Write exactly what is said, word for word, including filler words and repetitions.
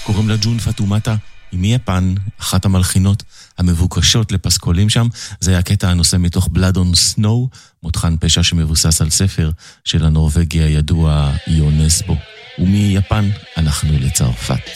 קוראים לה ג'ון פטומטה, היא מיפן, אחת המלחינות המבוקשות לפסקולים שם. זה היה קטע הנושא מתוך Blood on Snow, מותחן פשע שמבוסס על ספר של הנורווגי הידוע יונסבו. ומיפן אנחנו לצרפת.